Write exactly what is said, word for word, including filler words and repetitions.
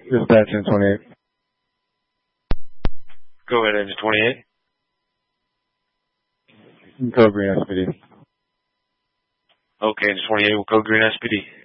Dispatch in twenty-eight. Go ahead, engine twenty-eight. Code Green S P D. Okay, engine twenty-eight, we'll code Green S P D.